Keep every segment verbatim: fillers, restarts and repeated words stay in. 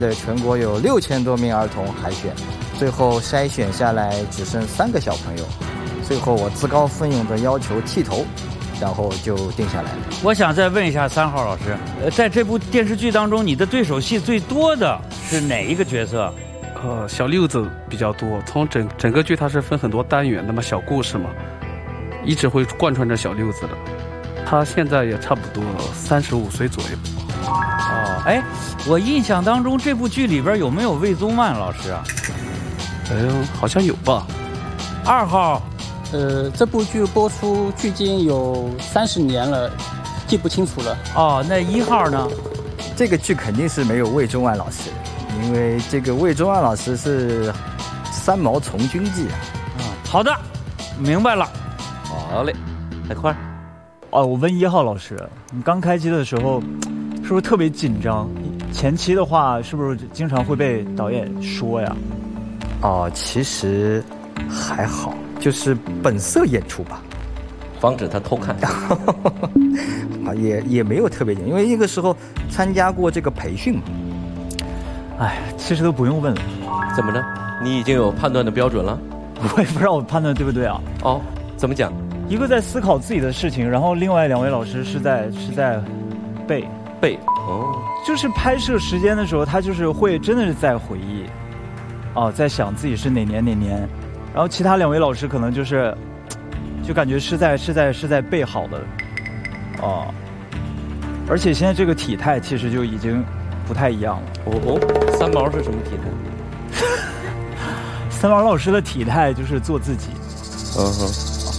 对，全国有六千多名儿童海选，最后筛选下来只剩三个小朋友，最后我自告奋勇的要求剃头，然后就定下来了。 我想再问一下三号老师，呃，在这部电视剧当中，你的对手戏最多的是哪一个角色？ 呃，小六子比较多。从整整个剧它是分很多单元的嘛，小故事嘛，一直会贯穿着小六子的。他现在也差不多三十五岁左右。 哦，哎，我印象当中这部剧里边有没有魏宗万老师啊？ 嗯，好像有吧。 二号， 呃，这部剧播出距今有三十年了，记不清楚了。 哦，那一号呢？ 这个剧肯定是没有魏宗万老师，因为这个魏宗万老师是三毛从军记啊。 嗯，好的，明白了。 好嘞，来块儿。 哦，我问一号老师，你刚开机的时候是不是特别紧张？前期的话是不是经常会被导演说呀？ 哦，其实还好，就是本色演出吧， 防止他偷看。 啊，也也没有特别紧，因为那个时候参加过这个培训嘛。 哎，其实都不用问了。 怎么着？你已经有判断的标准了？ 我也不知道我判断对不对啊。 哦，怎么讲？ 一个在思考自己的事情，然后另外两位老师是在是在背背哦， 就是拍摄时间的时候，他就是会真的是在回忆，哦，在想自己是哪年哪年，然后其他两位老师可能就是就感觉是在是在是在背好的，哦，而且现在这个体态其实就已经不太一样了。 哦哦，三毛是什么体态？ 三毛老师的体态就是做自己。 嗯哼。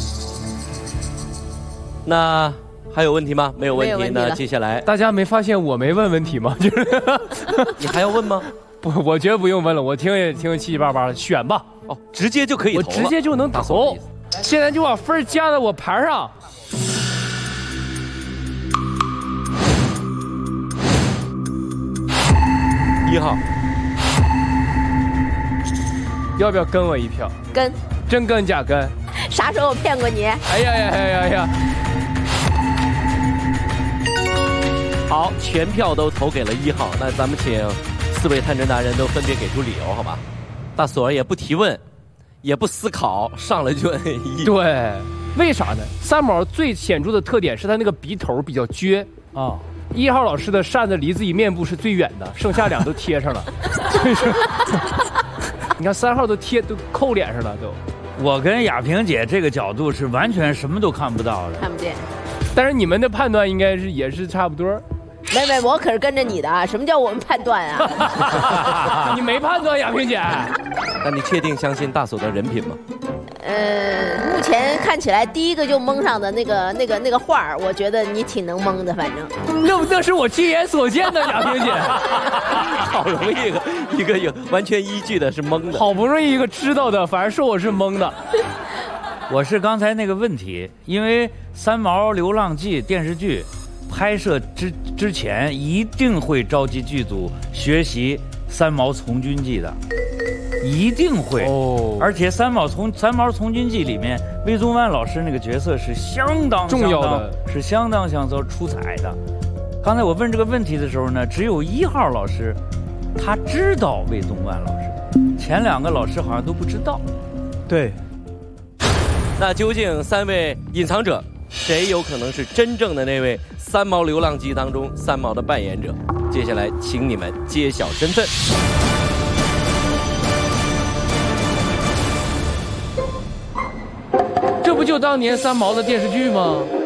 那还有问题吗？没有问题。那接下来， 大家没发现我没问问题吗？就是你还要问吗？ 不，我觉得不用问了，我听也听七七八八的，选吧。 哦，直接就可以投了， 我直接就能投。现在就把分加在我牌上。 一号， 要不要跟我一票？ 跟。 真跟假跟？ 啥时候我骗过你？ 哎呀呀呀呀呀！ 好，全票都投给了一号。那咱们请四位探侦达人都分别给出理由，好吧？大锁儿也不提问，也不思考，上来就摁一。 对，为啥呢？三毛最显著的特点是他那个鼻头比较撅啊。一号老师的扇子离自己面部是最远的，剩下两都贴上了。所以说，你看三号都贴都扣脸上了都。 我跟亚萍姐这个角度是完全什么都看不到的， 看不见。 但是你们的判断应该是也是差不多。 没没，我可是跟着你的啊！什么叫我们判断啊？ 你没判断，亚萍姐。 那你确定相信大锁的人品吗？ 呃，目前看起来第一个就蒙上的那个那个那个画儿，我觉得你挺能蒙的，反正。 那那是我亲眼所见的，亚萍姐。 好容易一个一个有完全依据的是蒙的， 好不容易一个知道的，反而说我是蒙的。 我是刚才那个问题，因为《三毛流浪记》电视剧拍摄之之前一定会召集剧组学习《三毛从军记》的。一定会哦，而且三毛从三毛从军记里面，魏宗万老师那个角色是相当重要的， 是相当相当出彩的。刚才我问这个问题的时候呢，只有一号老师他知道魏宗万老师，前两个老师好像都不知道。 对， 那究竟三位隐藏者谁有可能是真正的那位《三毛流浪记》当中三毛的扮演者？接下来请你们揭晓身份。 这不就当年三毛的电视剧吗？